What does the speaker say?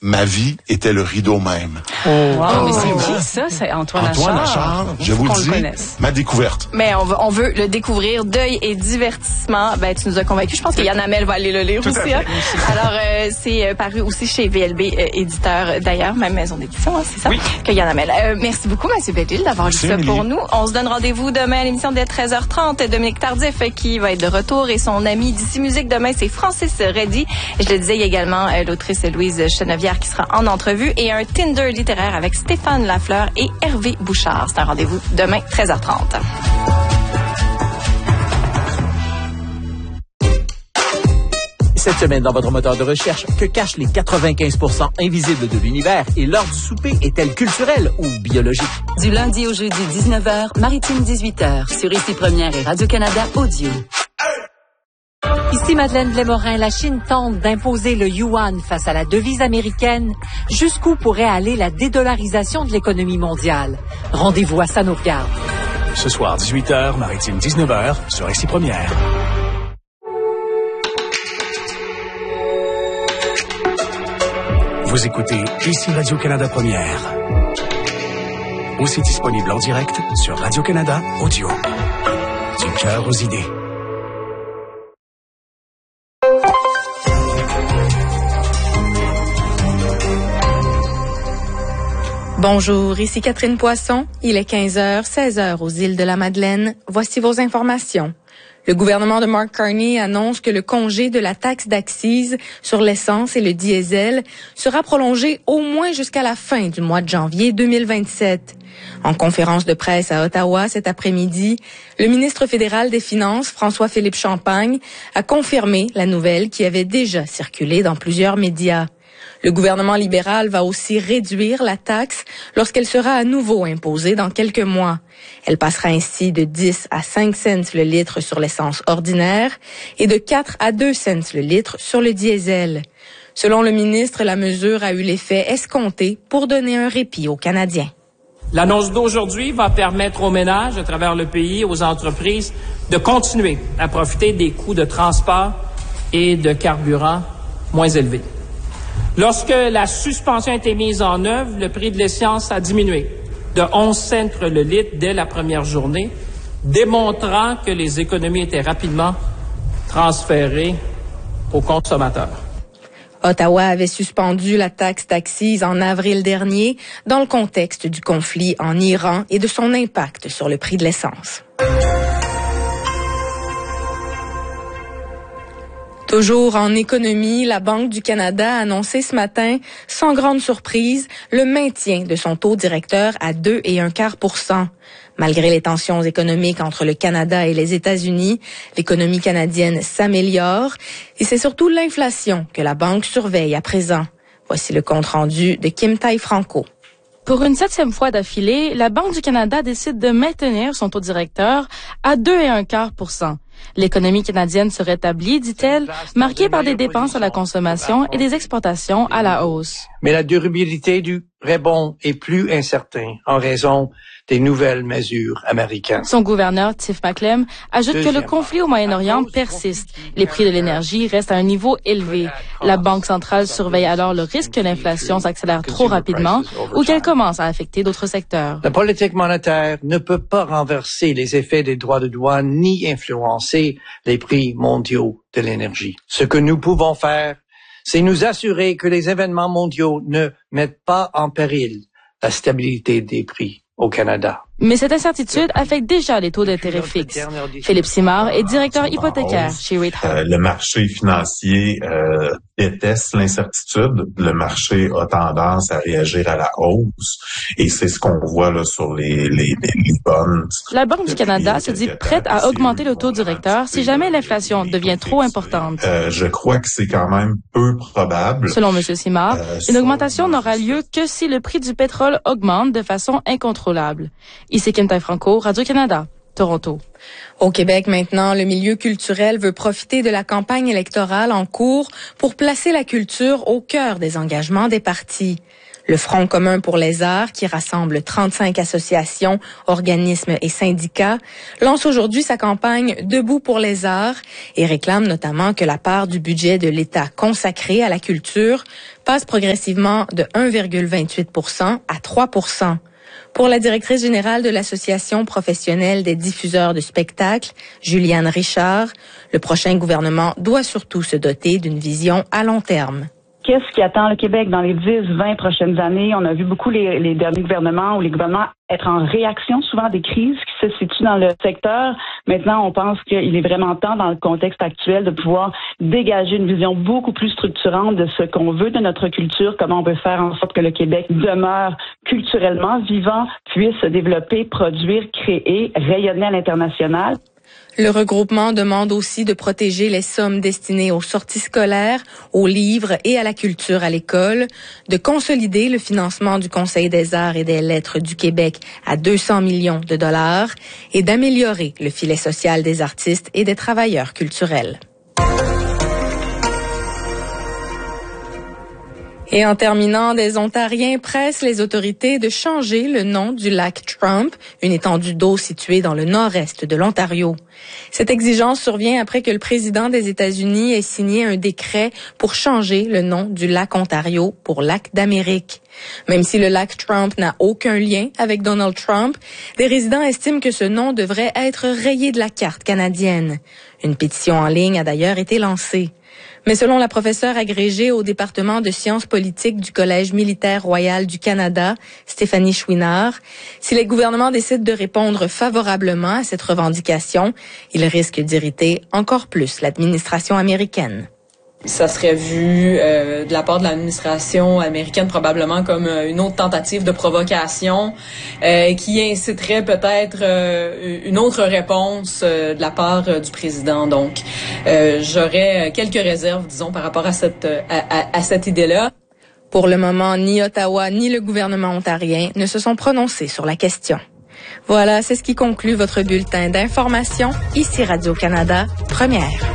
ma vie était le rideau même. Mais c'est qui ça? C'est Antoine Achard. Je vous le dis, ma découverte. Mais on veut le découvrir. Deuil et divertissement. Ben, tu nous as convaincus. Je pense que Yann Hamel va aller le lire aussi. Hein? Alors, c'est paru aussi chez VLB éditeur, d'ailleurs, même maison d'édition, hein, c'est ça? Oui. Que Yann Hamel. Merci beaucoup, M. Bellil, d'avoir lu ça pour nous. On se donne rendez-vous demain à l'émission dès 13h30. Dominique Tardif qui va être de retour et son ami d'ici musique demain, c'est Francis Reddy. Je le disais, il y a également l'autrice Louise Chenevière qui sera en entrevue et un Tinder littéraire avec Stéphane Lafleur et Hervé Bouchard. C'est un rendez-vous demain, 13h30. Cette semaine, dans votre moteur de recherche, que cachent les 95% invisibles de l'univers et l'heure du souper est-elle culturelle ou biologique? Du lundi au jeudi, 19h, Maritime 18h, sur Ici Première et Radio-Canada Audio. Ici Madeleine Blais-Morin, la Chine tente d'imposer le yuan face à la devise américaine. Jusqu'où pourrait aller la dédollarisation de l'économie mondiale? Rendez-vous à Ça nous regarde. Ce soir, 18h, Maritime 19h, sur Ici Première. Vous écoutez Ici Radio-Canada Première. Aussi disponible en direct sur Radio-Canada Audio. Du cœur aux idées. Bonjour, ici Catherine Poisson. Il est 15h, 16h aux îles de la Madeleine. Voici vos informations. Le gouvernement de Mark Carney annonce que le congé de la taxe d'accise sur l'essence et le diesel sera prolongé au moins jusqu'à la fin du mois de janvier 2027. En conférence de presse à Ottawa cet après-midi, le ministre fédéral des Finances, François-Philippe Champagne, a confirmé la nouvelle qui avait déjà circulé dans plusieurs médias. Le gouvernement libéral va aussi réduire la taxe lorsqu'elle sera à nouveau imposée dans quelques mois. Elle passera ainsi de 10 à 5 cents le litre sur l'essence ordinaire et de 4 à 2 cents le litre sur le diesel. Selon le ministre, la mesure a eu l'effet escompté pour donner un répit aux Canadiens. L'annonce d'aujourd'hui va permettre aux ménages à travers le pays, aux entreprises, de continuer à profiter des coûts de transport et de carburant moins élevés. Lorsque la suspension a été mise en œuvre, le prix de l'essence a diminué de 11 cents le litre dès la première journée, démontrant que les économies étaient rapidement transférées aux consommateurs. Ottawa avait suspendu la taxe d'accise en avril dernier dans le contexte du conflit en Iran et de son impact sur le prix de l'essence. Toujours en économie, la Banque du Canada a annoncé ce matin, sans grande surprise, le maintien de son taux directeur à 2,25%. Malgré les tensions économiques entre le Canada et les États-Unis, l'économie canadienne s'améliore et c'est surtout l'inflation que la banque surveille à présent. Voici le compte-rendu de Kim Tai-Franco. Pour une 7e fois d'affilée, la Banque du Canada décide de maintenir son taux directeur à 2,25%. L'économie canadienne se rétablit, dit-elle, marquée par des dépenses à la consommation et des exportations à la hausse. Mais la durabilité du rebond est plus incertaine en raison des nouvelles mesures américaines. Son gouverneur, Tiff Macklem, ajoute que le conflit au Moyen-Orient persiste. Les prix de l'énergie restent à un niveau élevé. La Banque centrale surveille alors le risque que l'inflation s'accélère trop rapidement ou qu'elle commence à affecter d'autres secteurs. La politique monétaire ne peut pas renverser les effets des droits de douane ni influencer les prix mondiaux de l'énergie. Ce que nous pouvons faire, c'est nous assurer que les événements mondiaux ne mettent pas en péril la stabilité des prix au Canada. Mais cette incertitude affecte déjà les taux d'intérêt fixes. Philippe Simard est directeur hypothécaire chez Rate Hard. Le marché financier déteste l'incertitude. Le marché a tendance à réagir à la hausse. Et c'est ce qu'on voit là sur les bonds. La Banque du Canada se dit prête à augmenter le taux directeur si jamais l'inflation devient trop importante. Je crois que c'est quand même peu probable. Selon M. Simard, une augmentation n'aura lieu que si le prix du pétrole augmente de façon incontrôlable. Ici Kim Tai-Franco, Radio-Canada, Toronto. Au Québec, maintenant, le milieu culturel veut profiter de la campagne électorale en cours pour placer la culture au cœur des engagements des partis. Le Front commun pour les arts, qui rassemble 35 associations, organismes et syndicats, lance aujourd'hui sa campagne Debout pour les arts et réclame notamment que la part du budget de l'État consacrée à la culture passe progressivement de 1,28% à 3%. Pour la directrice générale de l'Association professionnelle des diffuseurs de spectacles, Juliane Richard, le prochain gouvernement doit surtout se doter d'une vision à long terme. Qu'est-ce qui attend le Québec dans les 10-20 prochaines années? On a vu beaucoup les derniers gouvernements ou les gouvernements être en réaction souvent à des crises qui se situent dans le secteur. Maintenant, on pense qu'il est vraiment temps, dans le contexte actuel, de pouvoir dégager une vision beaucoup plus structurante de ce qu'on veut de notre culture, comment on peut faire en sorte que le Québec demeure culturellement vivant, puisse se développer, produire, créer, rayonner à l'international. Le regroupement demande aussi de protéger les sommes destinées aux sorties scolaires, aux livres et à la culture à l'école, de consolider le financement du Conseil des arts et des lettres du Québec à 200 millions de dollars et d'améliorer le filet social des artistes et des travailleurs culturels. Et en terminant, des Ontariens pressent les autorités de changer le nom du lac Trump, une étendue d'eau située dans le nord-est de l'Ontario. Cette exigence survient après que le président des États-Unis ait signé un décret pour changer le nom du lac Ontario pour lac d'Amérique. Même si le lac Trump n'a aucun lien avec Donald Trump, des résidents estiment que ce nom devrait être rayé de la carte canadienne. Une pétition en ligne a d'ailleurs été lancée. Mais selon la professeure agrégée au département de sciences politiques du Collège militaire royal du Canada, Stéphanie Chouinard, si les gouvernements décident de répondre favorablement à cette revendication, ils risquent d'irriter encore plus l'administration américaine. Ça serait vu de la part de l'administration américaine probablement comme une autre tentative de provocation qui inciterait peut-être une autre réponse de la part du président. Donc, j'aurais quelques réserves, disons, par rapport à cette idée-là. Pour le moment, ni Ottawa ni le gouvernement ontarien ne se sont prononcés sur la question. Voilà, c'est ce qui conclut votre bulletin d'information. Ici Radio-Canada, première.